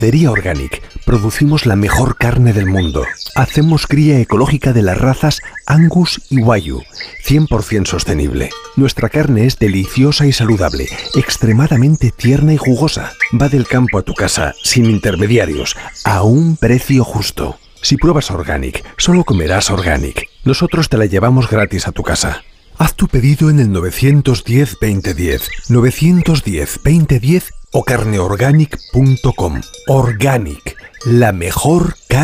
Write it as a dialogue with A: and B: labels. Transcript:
A: Ganadería Organic. Producimos la mejor carne del mundo. Hacemos cría ecológica de las razas Angus y Wagyu, 100% sostenible. Nuestra carne es deliciosa y saludable, extremadamente tierna y jugosa. Va del campo a tu casa, sin intermediarios, a un precio justo. Si pruebas Organic, solo comerás Organic. Nosotros te la llevamos gratis a tu casa. Haz tu pedido en el 910-2010, 910-2010 o carneorganic.com. Organic, la mejor carne.